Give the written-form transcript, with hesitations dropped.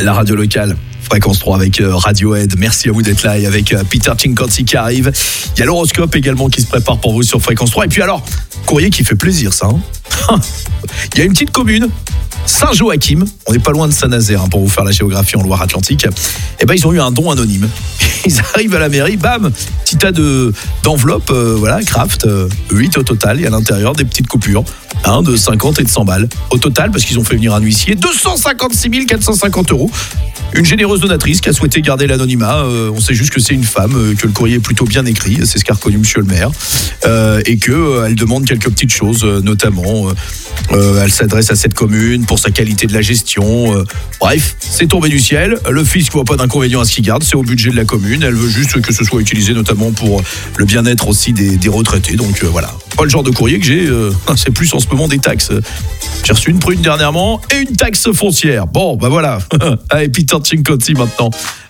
La radio locale. Fréquence 3 avec Radiohead. Merci à vous d'être là et avec Peter Chinkansi qui arrive. Il y a l'horoscope également qui se prépare pour vous sur Fréquence 3. Et puis alors, courrier qui fait plaisir ça. Il y a une petite commune, Saint-Joachim. On n'est pas loin de Saint-Nazaire pour vous faire la géographie en Loire-Atlantique. Et ben ils ont eu un don anonyme. Ils arrivent à la mairie, bam, petit tas d'enveloppes, craft, 8 au total. Et à l'intérieur des petites coupures, de 50 et de 100 balles. Au total, parce qu'ils ont fait venir un huissier, 256 450 €. Une généreuse donatrice qui a souhaité garder l'anonymat. On sait juste que c'est une femme, que le courrier est plutôt bien écrit, c'est ce qu'a reconnu monsieur le maire, et qu'elle demande quelques petites choses, notamment elle s'adresse à cette commune pour sa qualité de la gestion. Bref, c'est tombé du ciel. Le fisc voit pas d'inconvénient à ce qu'il garde, c'est au budget de la commune. Elle veut juste que ce soit utilisé notamment pour le bien-être aussi des retraités. Donc voilà, pas le genre de courrier que j'ai, c'est plus en ce moment des taxes. J'ai reçu une prune dernièrement et une taxe foncière. Bon, bah voilà. Allez, Peter Chinkansi maintenant.